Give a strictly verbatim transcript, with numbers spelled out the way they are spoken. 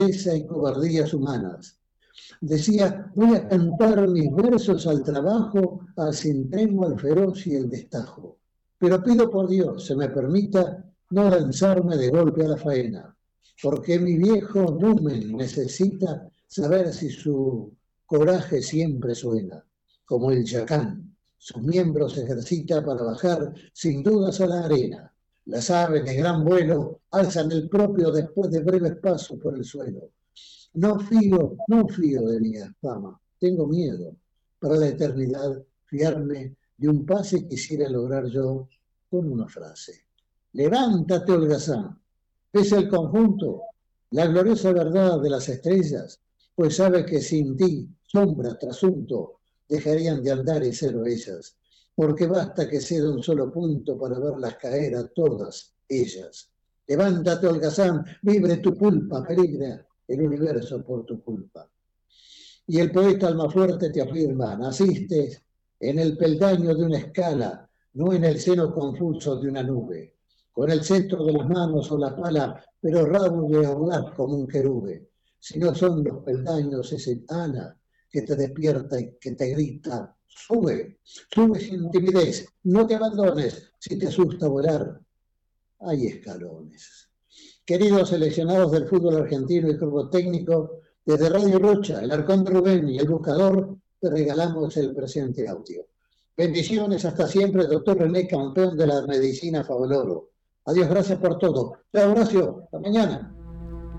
tristeza y cobardías humanas. Decía, voy a cantar mis versos al trabajo, al sin tregua, al feroz y el destajo. Pero pido por Dios se me permita no lanzarme de golpe a la faena, porque mi viejo numen necesita saber si su coraje siempre suena, como el yacán. Sus miembros ejercita para bajar sin dudas a la arena. Las aves de gran vuelo alzan el propio después de breves pasos por el suelo. No fío, no fío de mi fama, tengo miedo. Para la eternidad, fiarme de un pase quisiera lograr yo con una frase. Levántate, holgazán, pese al conjunto, la gloriosa verdad de las estrellas, pues sabe que sin ti, sombra, trasunto, dejarían de andar y ser ellas, porque basta que sea de un solo punto para verlas caer a todas ellas. Levántate, holgazán, vibre tu culpa, peligra el universo por tu culpa. Y el poeta Almafuerte te afirma, naciste en el peldaño de una escala, no en el seno confuso de una nube, con el cetro de las manos o la pala, pero rabo de audaz como un querube. Si no son los peldaños, es el ala que te despierta y que te grita, sube, sube sin timidez, no te abandones, si te asusta volar, hay escalones. Queridos seleccionados del fútbol argentino y grupo técnico, desde Radio Rocha, el Arcón de Rubén y el Buscador, te regalamos el presente audio. Bendiciones, hasta siempre, doctor René, campeón de la medicina Favaloro. Adiós, gracias por todo. Chao, Horacio, hasta mañana.